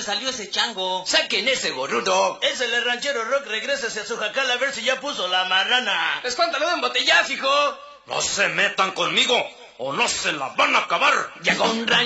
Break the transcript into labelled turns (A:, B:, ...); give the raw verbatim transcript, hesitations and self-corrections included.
A: salió ese chango?
B: ¡Saquen ese gorrudo!
A: Es el ranchero Rock, regresa hacia su jacal a ver si ya puso la marrana.
B: ¡Espántalo de un botellazo, hijo!
C: No se metan conmigo o no se la van a acabar.
A: Llegó un ranchero